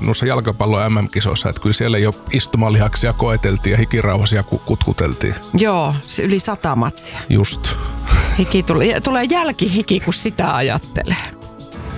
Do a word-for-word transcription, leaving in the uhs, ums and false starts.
noissa jalkapallon M M-kisoissa, että kyllä siellä jo istumalihaksia koeteltiin ja hikirauhasia kutkuteltiin. Joo, se yli sata matsia. Just. Hiki tulee, tulee jälkihiki, kun sitä ajattelee.